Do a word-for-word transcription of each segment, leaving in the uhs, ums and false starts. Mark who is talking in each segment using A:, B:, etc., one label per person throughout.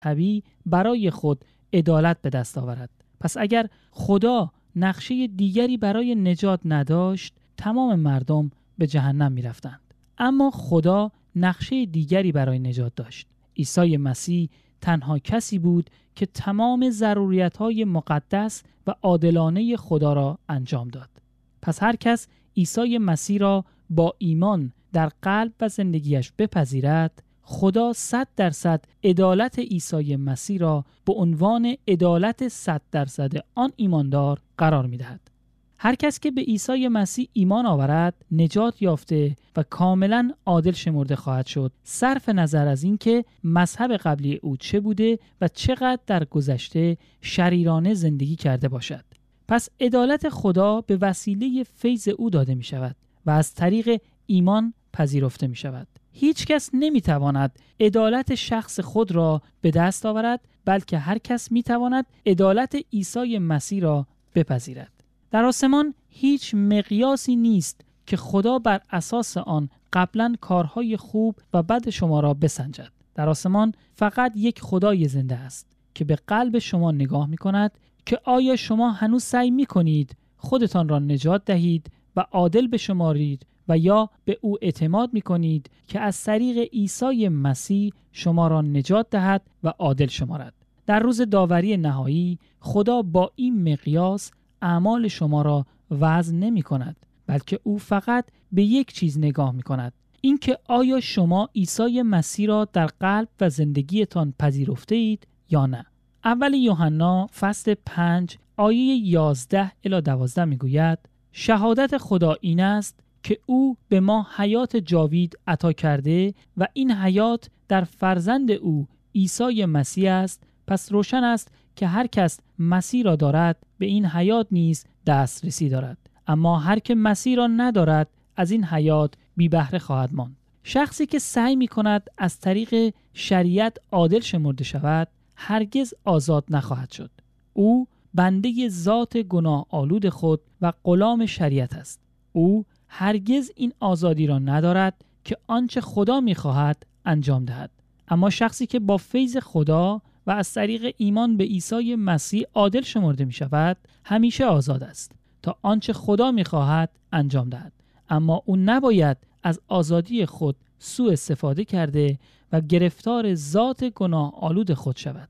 A: مذهبی برای خود عدالت به دست آورد. پس اگر خدا نقشه دیگری برای نجات نداشت، تمام مردم به جهنم می رفتند. اما خدا نقشه دیگری برای نجات داشت. عیسی مسیح تنها کسی بود که تمام ضروریت‌های مقدس و عادلانه خدا را انجام داد. پس هر کس عیسی مسیح را با ایمان در قلب و زندگیش بپذیرد، خدا صد درصد عدالت عیسی مسیح را به عنوان عدالت صد درصد آن ایماندار قرار می‌دهد. هر کس که به عیسی مسیح ایمان آورد نجات یافته و کاملا عادل شمرده خواهد شد، صرف نظر از اینکه مذهب قبلی او چه بوده و چقدر در گذشته شریرانه زندگی کرده باشد. پس عدالت خدا به وسیله فیض او داده می شود و از طریق ایمان پذیرفته می شود. هیچ کس نمی تواند عدالت شخص خود را به دست آورد، بلکه هر کس می تواند عدالت عیسی مسیح را بپذیرد. در آسمان هیچ مقیاسی نیست که خدا بر اساس آن قبلا کارهای خوب و بد شما را بسنجد. در آسمان فقط یک خدای زنده است که به قلب شما نگاه می کند که آیا شما هنوز سعی می کنید خودتان را نجات دهید و عادل بشمارید و یا به او اعتماد می کنید که از طریق عیسی مسیح شما را نجات دهد و عادل شمارد. در روز داوری نهایی خدا با این مقیاس اعمال شما را وزن نمی کند، بلکه او فقط به یک چیز نگاه می کند، اینکه آیا شما عیسی مسیح را در قلب و زندگیتان پذیرفته اید یا نه. اول یوحنا فصل پنج آیه یازده الی دوازده می گوید شهادت خدا این است که او به ما حیات جاوید عطا کرده و این حیات در فرزند او عیسی مسیح است. پس روشن است که هر کس مسیح را دارد به این حیات نیز دسترسی دارد، اما هر که مسیح را ندارد از این حیات بی بهره خواهد ماند. شخصی که سعی می کند از طریق شریعت عادل شمرده شود هرگز آزاد نخواهد شد. او بنده ذات گناه آلود خود و غلام شریعت است. او هرگز این آزادی را ندارد که آنچه خدا می خواهد انجام دهد. اما شخصی که با فیض خدا و از طریق ایمان به عیسی مسیح عادل شمرده می شود همیشه آزاد است تا آنچه خدا می خواهد انجام دهد. اما او نباید از آزادی خود سوء استفاده کرده و گرفتار ذات گناه آلود خود شود.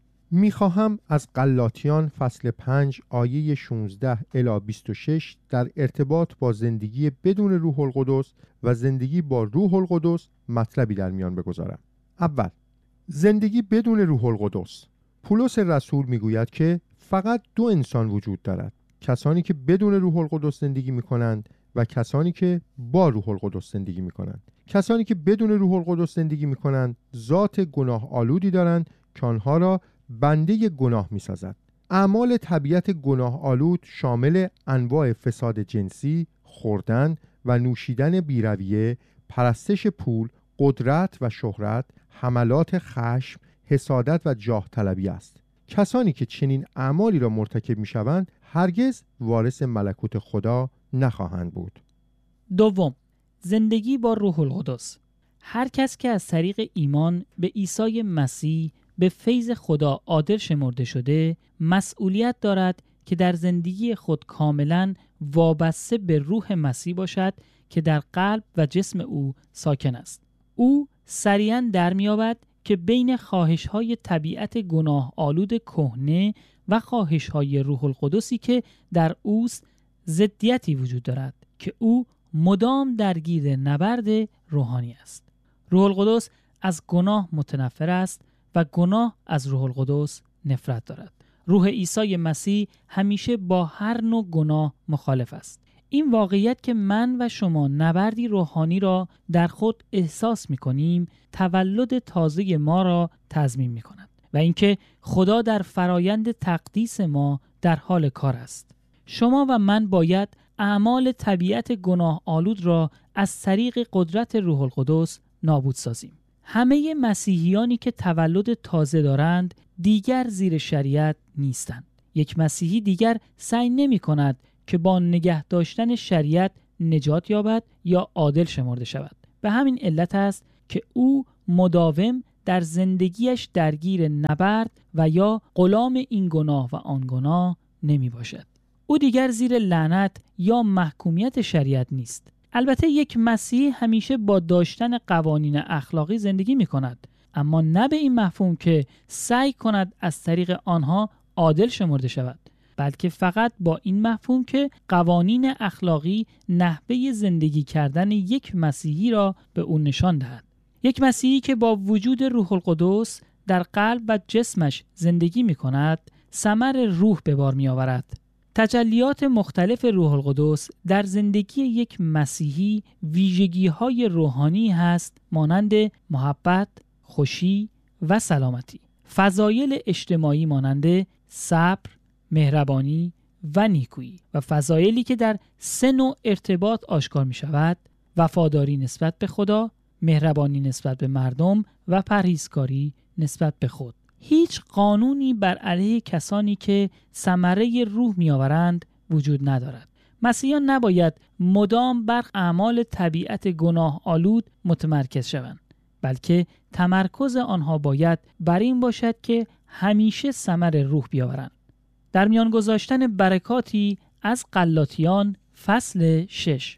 B: می خواهم از غلاطیان فصل پنج آیه شانزده الی بیست و شش در ارتباط با زندگی بدون روح القدس و زندگی با روح القدس مطلبی در میان بگذارم. اول، زندگی بدون روح القدس. پولس رسول میگوید که فقط دو انسان وجود دارد، کسانی که بدون روح القدس زندگی میکنند و کسانی که با روح القدس زندگی میکنند. کسانی که بدون روح القدس زندگی میکنند ذات گناه آلودی دارند که آنها را بنده گناه میسازد. اعمال طبیعت گناه آلود شامل انواع فساد جنسی، خوردن و نوشیدن بیرویه، پرستش پول، قدرت و شهرت، حملات خشم، حسادت و جاه طلبی است. کسانی که چنین اعمالی را مرتکب میشوند هرگز وارث ملکوت خدا نخواهند بود.
A: دوم، زندگی با روح القدس. هر کس که از طریق ایمان به عیسی مسیح به فیض خدا عادل شمرده شده مسئولیت دارد که در زندگی خود کاملا وابسته به روح مسیح باشد که در قلب و جسم او ساکن است. او سریعاً در می‌یابد که بین خواهش‌های طبیعت گناه آلود کهنه و خواهش‌های روح القدسی که در اوست ضدیتی وجود دارد که او مدام درگیر نبرد روحانی است. روح القدس از گناه متنفر است و گناه از روح القدس نفرت دارد. روح عیسی مسیح همیشه با هر نوع گناه مخالف است. این واقعیت که من و شما نبردی روحانی را در خود احساس می‌کنیم تولد تازه ما را تضمین می‌کند و اینکه خدا در فرایند تقدیس ما در حال کار است. شما و من باید اعمال طبیعت گناه آلود را از طریق قدرت روح القدس نابود سازیم. همه مسیحیانی که تولد تازه دارند دیگر زیر شریعت نیستند. یک مسیحی دیگر سعی نمی‌کند که با نگه داشتن شریعت نجات یابد یا عادل شمرده شود. به همین علت است که او مداوم در زندگیش درگیر نبرد و یا غلام این گناه و آن گناه نمی باشد. او دیگر زیر لعنت یا محکومیت شریعت نیست. البته یک مسیحی همیشه با داشتن قوانین اخلاقی زندگی می کند، اما نه به این مفهوم که سعی کند از طریق آنها عادل شمرده شود، بلکه فقط با این مفهوم که قوانین اخلاقی نحوه زندگی کردن یک مسیحی را به او نشان دهد. یک مسیحی که با وجود روح القدس در قلب و جسمش زندگی می کند، ثمر روح به بار می آورد. تجلیات مختلف روح القدس در زندگی یک مسیحی ویژگی‌های روحانی هست، مانند محبت، خوشی و سلامتی. فضایل اجتماعی مانند صبر، مهربانی و نیکویی و فضایلی که در سه نوع ارتباط آشکار می شود: وفاداری نسبت به خدا، مهربانی نسبت به مردم و پرهیزکاری نسبت به خود. هیچ قانونی بر علیه کسانی که ثمره روح می آورند وجود ندارد. مسیحیان نباید مدام بر اعمال طبیعت گناه آلود متمرکز شوند، بلکه تمرکز آنها باید بر این باشد که همیشه ثمر روح بیاورند. در میان گذاشتن برکاتی از غلاطیان فصل شش.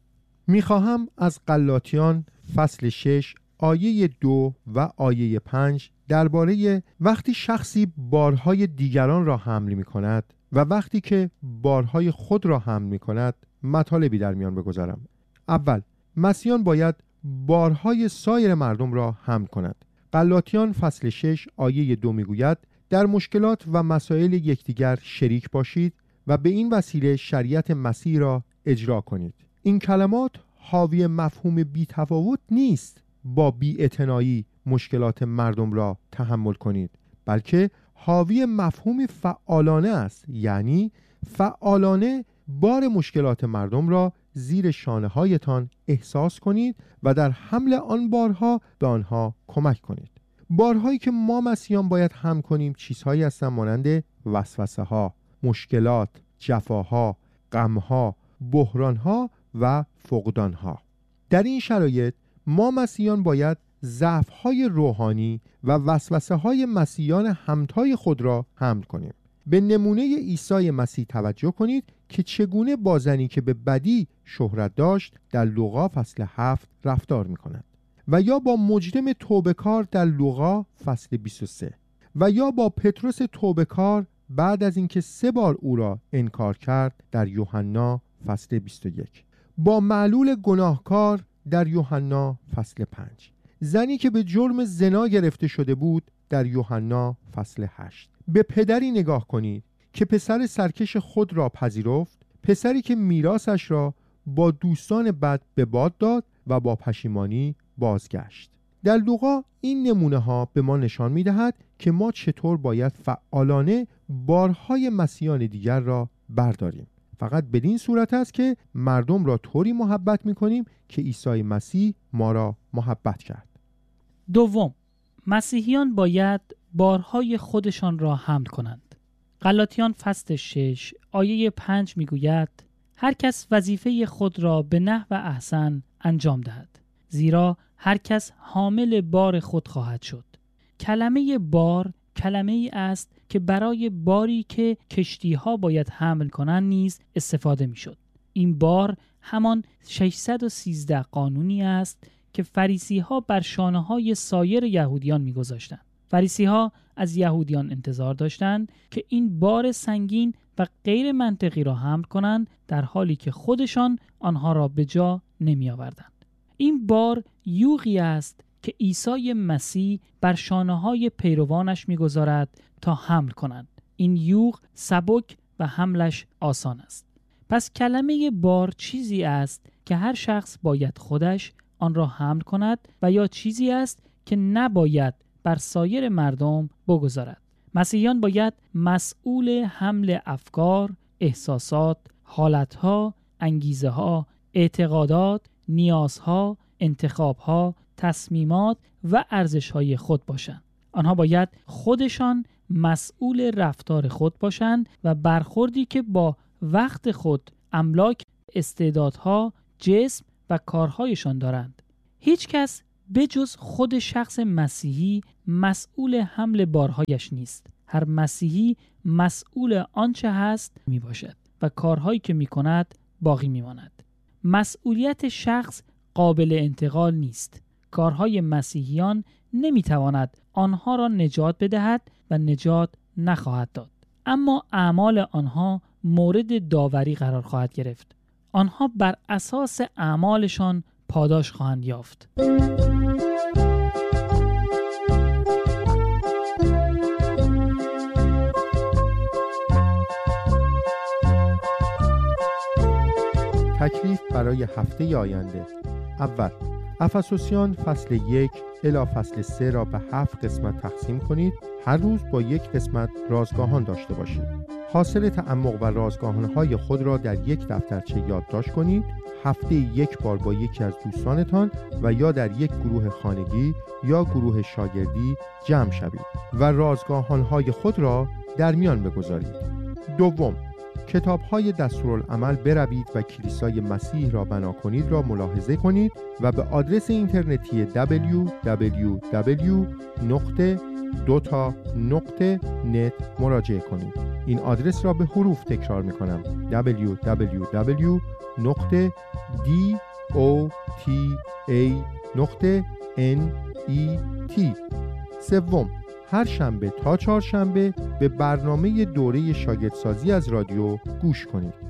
B: میخواهم از غلاطیان فصل شش آیه دو و آیه پنج درباره وقتی شخصی بارهای دیگران را حمل می کند و وقتی که بارهای خود را حمل می کند مطالبی در میان بگذارم. اول، مسیحیان باید بارهای سایر مردم را حمل کند. غلاطیان فصل شش آیه دو می گوید در مشکلات و مسائل یکدیگر شریک باشید و به این وسیله شریعت مسیح را اجرا کنید. این کلمات حاوی مفهوم بی تفاوت نیست با بی‌اعتنایی مشکلات مردم را تحمل کنید، بلکه حاوی مفهوم فعالانه است، یعنی فعالانه بار مشکلات مردم را زیر شانه هایتان احساس کنید و در حمل آن بارها به آنها کمک کنید. بارهایی که ما مسیحیان باید حمل کنیم چیزهایی هستند مانند وسوسه ها، مشکلات، جفاها، غمها، بحرانها و فقدانها. در این شرایط ما مسیحیان باید ضعف‌های روحانی و وسوسه‌های مسیحیان همتای خود را حمل کنیم. به نمونه عیسی مسیح توجه کنید که چگونه با زنی که به بدی شهرت داشت در لوقا فصل هفت رفتار می‌کند، و یا با مجرم توبه‌کار در لوقا فصل بیست و سه، و یا با پتروس توبه‌کار بعد از اینکه سه بار او را انکار کرد در یوحنا فصل بیست و یک، با معلول گناهکار در یوحنا فصل پنج، زنی که به جرم زنا گرفته شده بود در یوحنا فصل هشت. به پدری نگاه کنید که پسر سرکش خود را پذیرفت، پسری که میراثش را با دوستان بد به باد داد و با پشیمانی بازگشت. در لوقا این نمونه ها به ما نشان می دهد که ما چطور باید فعالانه بارهای مسیحیان دیگر را برداریم. فقط بدین صورت است که مردم را طوری محبت می کنیم که عیسی مسیح ما را محبت کرد.
A: دوم، مسیحیان باید بارهای خودشان را حمل کنند. غلاطیان فصل شش آیه پنج می گوید هر کس وظیفه خود را به نحو احسن انجام دهد، زیرا هر کس حامل بار خود خواهد شد. کلمه بار کلمه ای است که برای باری که کشتی ها باید حمل کنند نیز استفاده می شد. این بار همان ششصد و سیزده قانونی است که فریسی ها بر شانه های سایر یهودیان می گذاشتند. فریسی ها از یهودیان انتظار داشتند که این بار سنگین و غیر منطقی را حمل کنند، در حالی که خودشان آنها را به جا نمی آوردند. این بار یوغی است که عیسی مسیح بر شانه‌های پیروانش می‌گذارد تا حمل کنند. این یوغ سبک و حملش آسان است. پس کلمه بار چیزی است که هر شخص باید خودش آن را حمل کند و یا چیزی است که نباید بر سایر مردم بگذارد. مسیحیان باید مسئول حمل افکار، احساسات، حالتها، انگیزه‌ها، اعتقادات، نیازها، انتخابها، تصمیمات و ارزش‌های خود باشند. آنها باید خودشان مسئول رفتار خود باشند و برخوردی که با وقت خود، املاک، استعدادها، جسم و کارهایشان دارند. هیچ کس بجز خود شخص مسیحی مسئول حمل بارهایش نیست. هر مسیحی مسئول آنچه هست می باشد و کارهایی که می کند باقی می ماند. مسئولیت شخص قابل انتقال نیست. کارهای مسیحیان نمی تواند آنها را نجات بدهد و نجات نخواهد داد. اما اعمال آنها مورد داوری قرار خواهد گرفت. آنها بر اساس اعمالشان پاداش خواهند یافت.
B: تکلیف برای هفته آینده. اول، افسوسیان فصل یک الی فصل سه را به هفت قسمت تقسیم کنید. هر روز با یک قسمت رازگاهان داشته باشید. حاصل تعمق و رازگاهان‌های خود را در یک دفترچه یادداشت کنید. هفته یک بار با یکی از دوستانتان و یا در یک گروه خانگی یا گروه شاگردی جمع شوید و رازگاهان‌های خود را در میان بگذارید. دوم، کتاب‌های دستورالعمل بروید و کلیسای مسیح را بنا کنید را ملاحظه کنید و به آدرس اینترنتی دبلیو دبلیو دبلیو نقطه دوتا نقطه نت مراجعه کنید. این آدرس را به حروف تکرار می‌کنم: دبلیو دبلیو دبلیو نقطه دوتا نقطه نت. سوم، هر شنبه تا چهارشنبه به برنامه دوره شاگردسازی از رادیو گوش کنید.